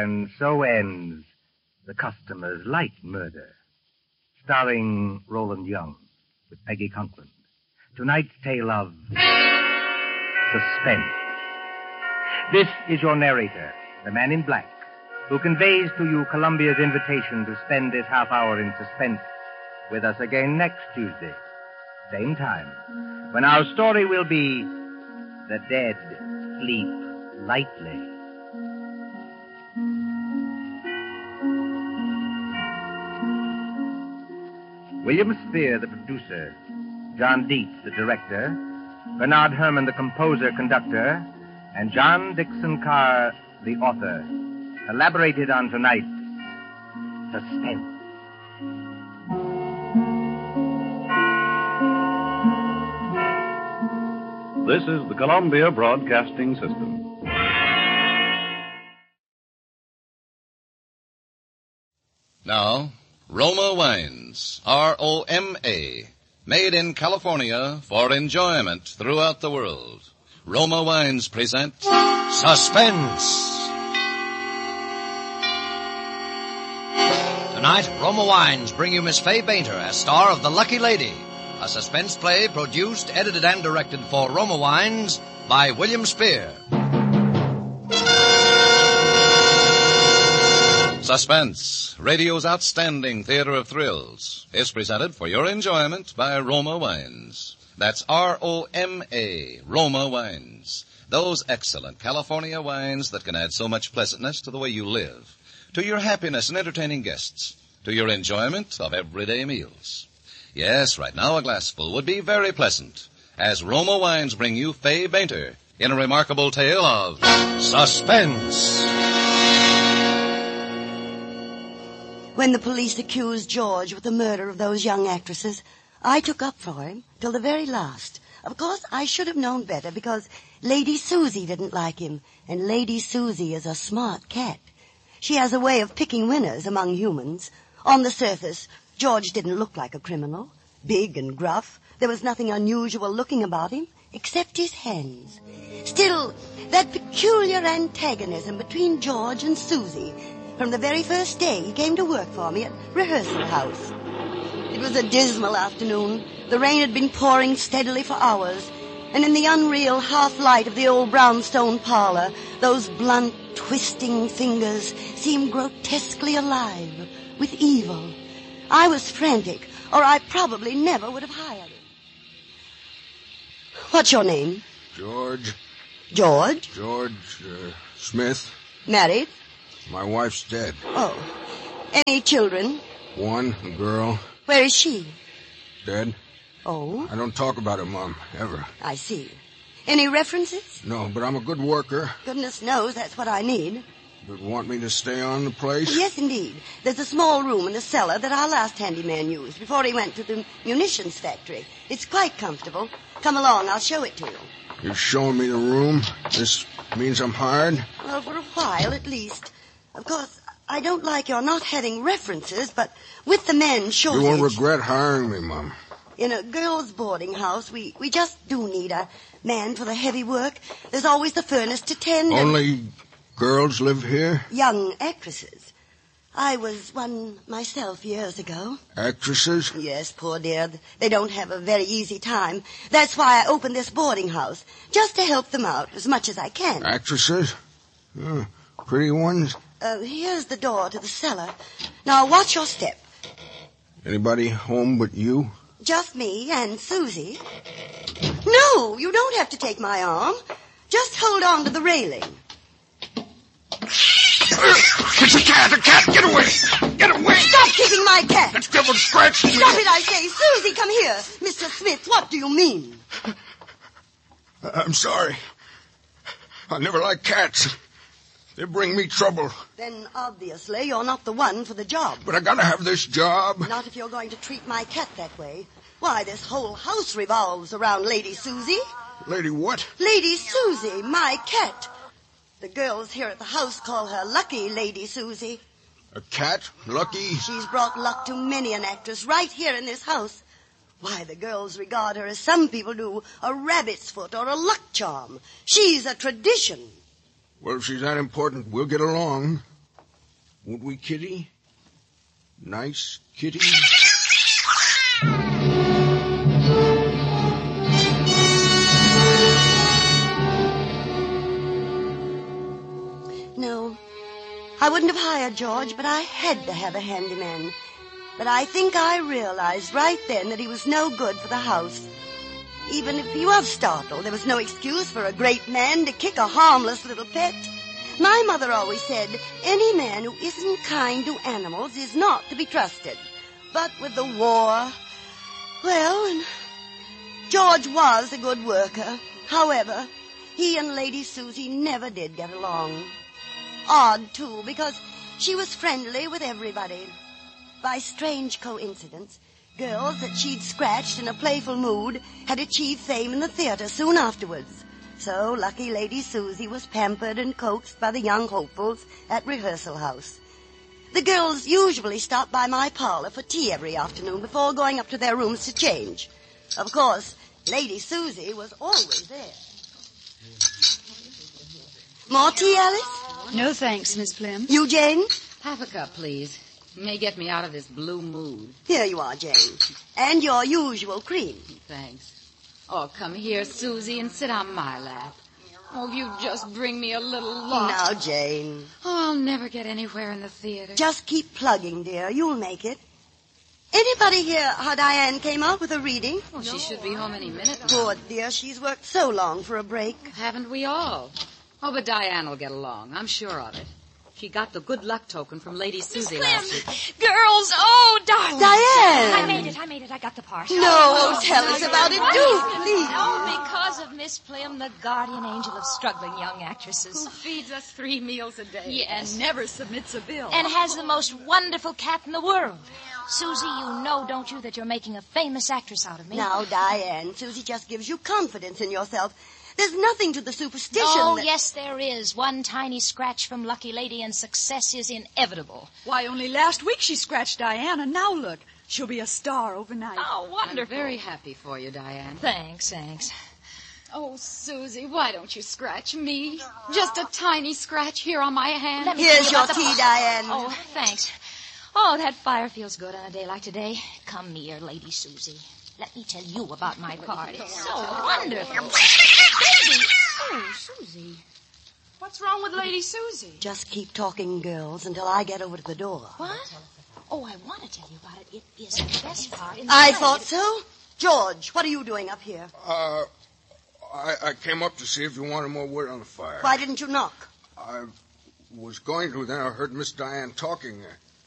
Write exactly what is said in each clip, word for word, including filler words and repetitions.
And so ends The Customer's Light Murder, starring Roland Young with Peggy Conklin. Tonight's tale of suspense. This is your narrator, the man in black, who conveys to you Columbia's invitation to spend this half hour in suspense with us again next Tuesday, same time, when our story will be The Dead Sleep Lightly. William Spear, the producer, John Dietz, the director, Bernard Herrmann, the composer, conductor, and John Dixon Carr, the author, collaborated on tonight's Suspense. This is the Columbia Broadcasting System. Now, Roma Wines, R O M A, made in California for enjoyment throughout the world. Roma Wines present Suspense. Tonight, Roma Wines bring you Miss Fay Bainter as star of The Lucky Lady, a suspense play produced, edited, and directed for Roma Wines by William Spear. Suspense, radio's outstanding theater of thrills, is presented for your enjoyment by Roma Wines. That's R O M A, Roma Wines. Those excellent California wines that can add so much pleasantness to the way you live, to your happiness in entertaining guests, to your enjoyment of everyday meals. Yes, right now a glassful would be very pleasant, as Roma Wines bring you Fay Bainter in a remarkable tale of suspense. When the police accused George with the murder of those young actresses, I took up for him till the very last. Of course, I should have known better because Lady Susie didn't like him, and Lady Susie is a smart cat. She has a way of picking winners among humans. On the surface, George didn't look like a criminal. Big and gruff. There was nothing unusual looking about him, except his hands. Still, that peculiar antagonism between George and Susie, from the very first day he came to work for me at Rehearsal House. It was a dismal afternoon. The rain had been pouring steadily for hours, and in the unreal half-light of the old brownstone parlor, those blunt, twisting fingers seemed grotesquely alive with evil. I was frantic, or I probably never would have hired him. What's your name? George. George? George uh, Smith. Married? My wife's dead. Oh. Any children? One, a girl. Where is she? Dead. Oh? I don't talk about her, Mom, ever. I see. Any references? No, but I'm a good worker. Goodness knows that's what I need. You'd want me to stay on the place? Yes, indeed. There's a small room in the cellar that our last handyman used before he went to the munitions factory. It's quite comfortable. Come along, I'll show it to you. You're showing me the room? This means I'm hired? Well, for a while, at least. Of course, I don't like your not having references, but with the men shortage... You won't regret hiring me, Mom. In a girls' boarding house, we, we just do need a man for the heavy work. There's always the furnace to tend. Only and... girls live here? Young actresses. I was one myself years ago. Actresses? Yes, poor dear. They don't have a very easy time. That's why I opened this boarding house, just to help them out as much as I can. Actresses? Oh, pretty ones? Uh, here's the door to the cellar. Now, watch your step. Anybody home but you? Just me and Susie. No, you don't have to take my arm. Just hold on to the railing. It's a cat! A cat! Get away! Get away! Stop kicking my cat! That devil scratched me! Stop it, I say! Susie, come here! Mister Smith, what do you mean? I'm sorry. I never liked cats. They bring me trouble. Then obviously you're not the one for the job. But I gotta have this job. Not if you're going to treat my cat that way. Why, this whole house revolves around Lady Susie. Lady what? Lady Susie, my cat. The girls here at the house call her Lucky Lady Susie. A cat? Lucky? She's brought luck to many an actress right here in this house. Why, the girls regard her as some people do, a rabbit's foot or a luck charm. She's a tradition. Well, if she's that important, we'll get along. Won't we, Kitty? Nice kitty. No, I wouldn't have hired George, but I had to have a handyman. But I think I realized right then that he was no good for the house. Even if he was startled, there was no excuse for a great man to kick a harmless little pet. My mother always said, any man who isn't kind to animals is not to be trusted. But with the war, well, and George was a good worker. However, he and Lady Susie never did get along. Odd, too, because she was friendly with everybody. By strange coincidence, girls that she'd scratched in a playful mood had achieved fame in the theater soon afterwards. So lucky Lady Susie was pampered and coaxed by the young hopefuls at rehearsal house. The girls usually stopped by my parlor for tea every afternoon before going up to their rooms to change. Of course, Lady Susie was always there. More tea, Alice? No thanks, Miss Plim. You, Jane? Half a cup, please. May get me out of this blue mood. Here you are, Jane. And your usual cream. Thanks. Oh, come here, Susie, and sit on my lap. Oh, you just bring me a little luck. Now, Jane. Oh, I'll never get anywhere in the theater. Just keep plugging, dear. You'll make it. Anybody hear how Diane came out with a reading? Well, she should be home any minute now. Poor dear, she's worked so long for a break. Haven't we all? Oh, but Diane will get along. I'm sure of it. She got the good luck token from Lady Susie last week. Girls, oh, darling. Diane! I made it, I made it. I got the part. No, Oh, tell us about it, do, please. Oh, because of Miss Plim, the guardian angel of struggling young actresses. Who feeds us three meals a day. Yes. And never submits a bill. And has the most wonderful cat in the world. Susie, you know, don't you, that you're making a famous actress out of me? Now, Diane, Susie just gives you confidence in yourself. There's nothing to the superstition. Oh, that... yes, there is. One tiny scratch from Lucky Lady and success is inevitable. Why, only last week she scratched Diana. Now look, she'll be a star overnight. Oh, wonderful. I'm very happy for you, Diane. Thanks, thanks. Oh, Susie, why don't you scratch me? Just a tiny scratch here on my hand. Let me Here's tell your you about tea, the... Diane. Oh, thanks. Oh, that fire feels good on a day like today. Come near, Lady Susie. Let me tell you about my part. It's so wonderful. Baby! Oh, Susie. What's wrong with Lady Susie? Just keep talking, girls, until I get over to the door. What? Oh, I want to tell you about it. It is the best part in the I play. thought so. George, what are you doing up here? Uh, I, I came up to see if you wanted more wood on the fire. Why didn't you knock? I was going to, then I heard Miss Diane talking.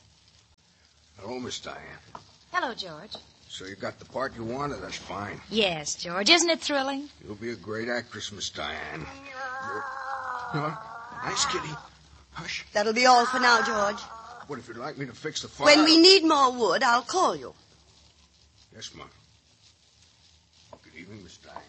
Hello, Miss Diane. Hello, George. So you got the part you wanted, that's fine. Yes, George. Isn't it thrilling? You'll be a great actress, Miss Diane. You're... No, nice kitty. Hush. That'll be all for now, George. What if you'd like me to fix the fire? When we need more wood, I'll call you. Yes, Mom. Good evening, Miss Diane.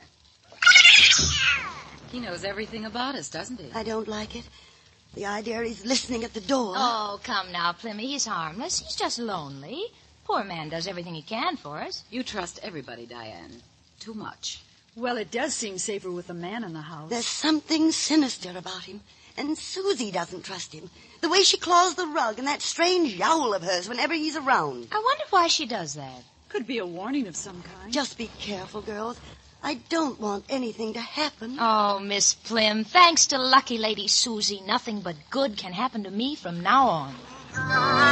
He knows everything about us, doesn't he? I don't like it. The idea he's listening at the door. Oh, come now, Plimmy. He's harmless. He's just lonely. Poor man does everything he can for us. You trust everybody, Diane. Too much. Well, it does seem safer with a man in the house. There's something sinister about him. And Susie doesn't trust him. The way she claws the rug and that strange yowl of hers whenever he's around. I wonder why she does that. Could be a warning of some kind. Just be careful, girls. I don't want anything to happen. Oh, Miss Plim, thanks to lucky Lady Susie, nothing but good can happen to me from now on.